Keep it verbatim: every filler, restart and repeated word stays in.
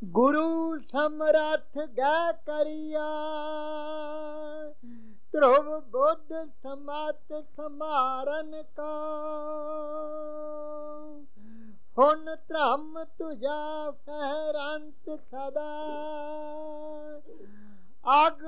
ਗੁਰੂ ਸਮਰੱਥ ਗੈ ਕਰਿਆ, ਧਰੁਵ ਬੁੱਧ ਸਮਤ ਸਮਾਰਨ ਕਾ। ਹੁਣ ਧਰਮ ਤੁਝਾ ਫਹਿਰੰਤ ਸਦਾ, ਅਗ